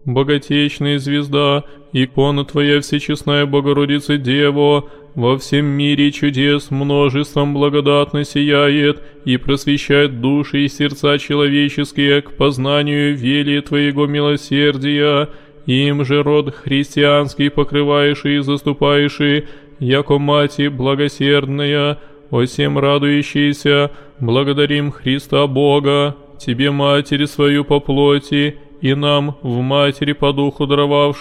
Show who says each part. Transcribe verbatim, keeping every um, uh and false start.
Speaker 1: богатечная звезда, икона Твоя Всечестная Богородица Дева, во всем мире чудес множеством благодатно сияет и просвещает души и сердца человеческие к познанию велия Твоего милосердия. Им же род христианский покрываешь и заступаешь, и, яко Мати благосердная, о всем радующийся, благодарим Христа Бога, Тебе Матери свою по плоти, и нам в Матери по Духу даровавшую,